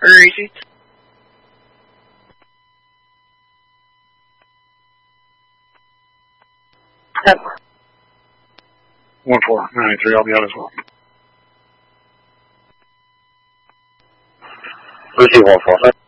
Where is it? Over. 14983, I'll be out as well. Receive 145.